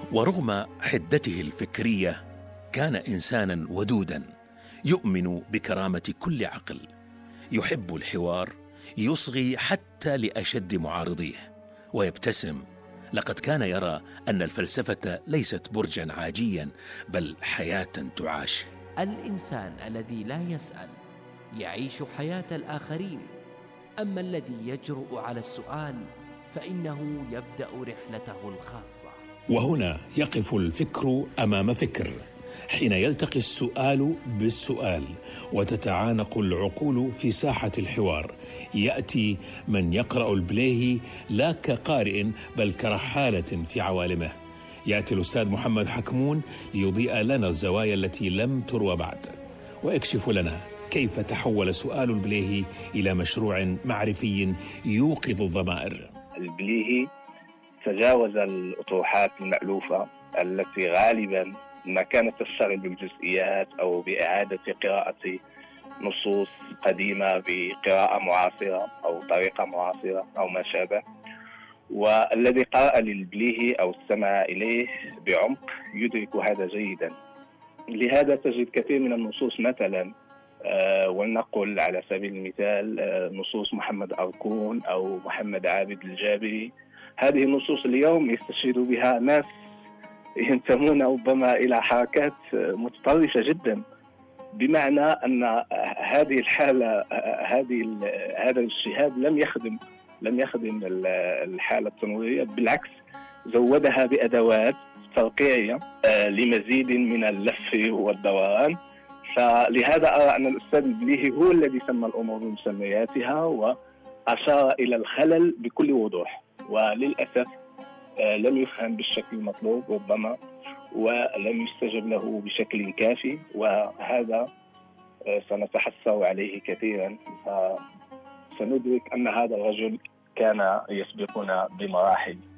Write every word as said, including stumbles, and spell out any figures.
ورغم حدته الفكرية كان إنسانا ودودا يؤمن بكرامة كل عقل، يحب الحوار، يصغي حتى لأشد معارضيه ويبتسم. لقد كان يرى أن الفلسفة ليست برجا عاجيا بل حياة تعاش. الإنسان الذي لا يسأل يعيش حياة الآخرين، أما الذي يجرؤ على السؤال فإنه يبدأ رحلته الخاصة. وهنا يقف الفكر أمام فكر، حين يلتقي السؤال بالسؤال وتتعانق العقول في ساحة الحوار. يأتي من يقرأ البليهي لا كقارئ بل كرحالة في عوالمه. يأتي الأستاذ محمد حكمون ليضيء لنا الزوايا التي لم تروى بعد، ويكشف لنا كيف تحول سؤال البليهي إلى مشروع معرفي يوقظ الضمائر. البليهي تجاوز الأطروحات المألوفة التي غالبا ما كانت تشتغل بالجزئيات أو بإعادة قراءة نصوص قديمة بقراءة معاصرة أو طريقة معاصرة أو ما شابه. والذي قرأ للبليهي أو استمع إليه بعمق يدرك هذا جيدا. لهذا تجد كثير من النصوص مثلا آه ولنقل على سبيل المثال آه نصوص محمد أركون أو محمد عابد الجابري. هذه النصوص اليوم يستشهد بها ناس ينتمون ربما إلى حركات متطرفة جدا، بمعنى أن هذه الحالة هذه هذا الاجتهاد لم يخدم لم يخدم الحالة التنويرية، بالعكس زودها بأدوات ترقيعية لمزيد من اللف والدوران. فلهذا أرى أن الأستاذ البليهي هو الذي سمى الأمور بمسمياتها وأشار إلى الخلل بكل وضوح، وللأسف لم يفهم بالشكل المطلوب ربما، ولم يستجب له بشكل كافي، وهذا سنتحسر عليه كثيرا. فسندرك أن هذا الرجل كان يسبقنا بمراحل.